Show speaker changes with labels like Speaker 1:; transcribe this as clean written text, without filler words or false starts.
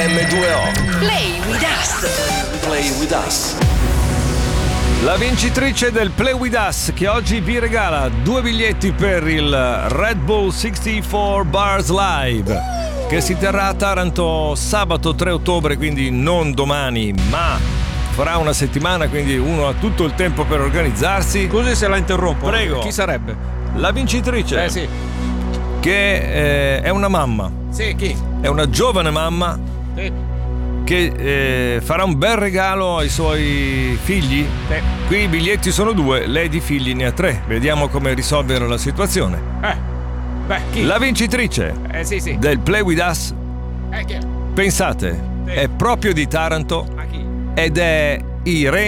Speaker 1: FM2O.
Speaker 2: Play with us.
Speaker 1: Play with us.
Speaker 3: La vincitrice del Play With Us, che oggi vi regala 2 biglietti per il Red Bull 64 Bars Live, che si terrà a Taranto sabato 3 ottobre, quindi non domani, ma fra una settimana, quindi uno ha tutto il tempo per organizzarsi.
Speaker 4: Scusi se la interrompo.
Speaker 3: Prego.
Speaker 4: Chi sarebbe?
Speaker 3: La vincitrice,
Speaker 4: Sì.
Speaker 3: che è una mamma.
Speaker 4: Sì, chi?
Speaker 3: È una giovane mamma
Speaker 4: Sì.
Speaker 3: che farà un bel regalo ai suoi figli.
Speaker 4: Sì.
Speaker 3: Qui i biglietti sono 2, lei di figli ne ha 3. Vediamo come risolvere la situazione.
Speaker 4: Chi?
Speaker 3: La vincitrice
Speaker 4: Sì.
Speaker 3: del Play With Us,
Speaker 4: Chi è?
Speaker 3: pensate,
Speaker 4: Sì.
Speaker 3: è proprio di Taranto
Speaker 4: Ma chi?
Speaker 3: ed è Irene